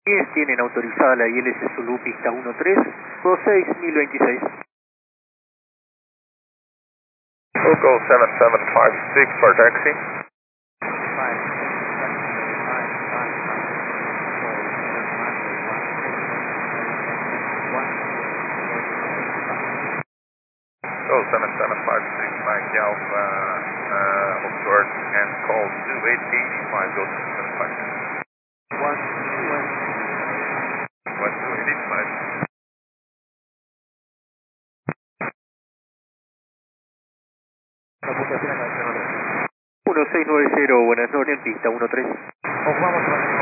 10 tienen autorizada la ILS Zulu pista 1326 Local 7756 for taxi. Go 7756 Mike Alpha, observed and call 2885, go 756. 1285. 1690, buenas noches, pista 13. Ocupamos